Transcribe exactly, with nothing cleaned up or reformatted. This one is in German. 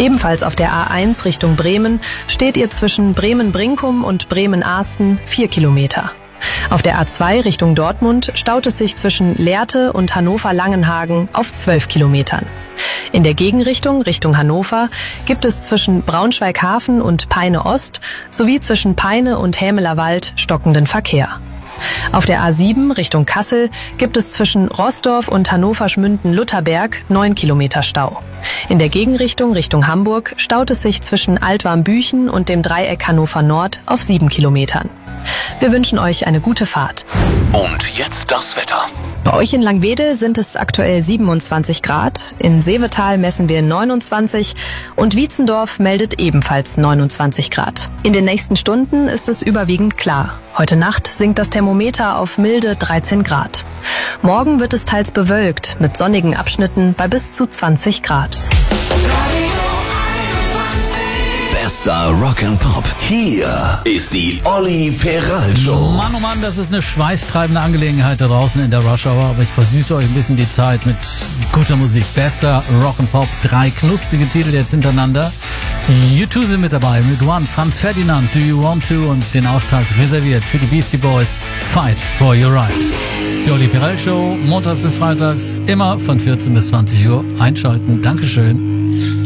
Ebenfalls auf der A eins Richtung Bremen steht ihr zwischen Bremen-Brinkum und Bremen-Ahsten vier Kilometer. Auf der A zwei Richtung Dortmund staut es sich zwischen Lehrte und Hannover-Langenhagen auf zwölf Kilometern. In der Gegenrichtung, Richtung Hannover, gibt es zwischen Braunschweig-Hafen und Peine-Ost sowie zwischen Peine und Hämelerwald stockenden Verkehr. Auf der A sieben Richtung Kassel gibt es zwischen Roßdorf und Hannover-Schmünden-Lutherberg neun Kilometer Stau. In der Gegenrichtung Richtung Hamburg staut es sich zwischen Altwarmbüchen und dem Dreieck Hannover Nord auf sieben Kilometern. Wir wünschen euch eine gute Fahrt. Und jetzt das Wetter. Bei euch in Langwedel sind es aktuell siebenundzwanzig Grad, in Seevetal messen wir neunundzwanzig und Wietzendorf meldet ebenfalls neunundzwanzig Grad. In den nächsten Stunden ist es überwiegend klar. Heute Nacht sinkt das Thermometer auf milde dreizehn Grad. Morgen wird es teils bewölkt, mit sonnigen Abschnitten bei bis zu zwanzig Grad. Bester Rock and Pop. Hier ist die Olli Peral Show. Mann, oh Mann, das ist eine schweißtreibende Angelegenheit da draußen in der Rush Hour, aber ich versüße euch ein bisschen die Zeit mit guter Musik. Bester Rock and Pop, drei knusprige Titel jetzt hintereinander. U zwei sind mit dabei, mit One, Franz Ferdinand, Do You Want To und den Auftakt reserviert für die Beastie Boys, Fight For Your Right. Die Olli Peral Show, montags bis freitags, immer von vierzehn bis zwanzig Uhr. Einschalten, Dankeschön.